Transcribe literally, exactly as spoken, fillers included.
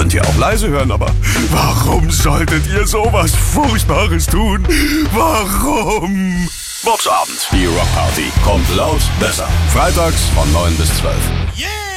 Könnt ihr auch leise hören, aber warum solltet ihr sowas Furchtbares tun? Warum? Boxabend. Die Rockparty. Kommt laut besser. Freitags von neun bis zwölf. Yeah!